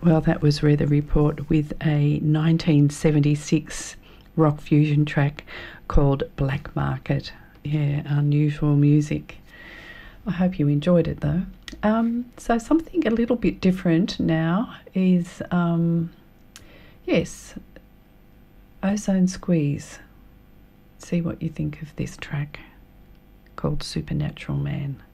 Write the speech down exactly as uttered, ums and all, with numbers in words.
Well, that was Weather Report with a nineteen seventy-six rock fusion track called Black Market. Yeah, unusual music. I hope you enjoyed it though. Um, so something a little bit different now is, um, yes, Ozone Squeeze. See what you think of this track called Supernatural Man.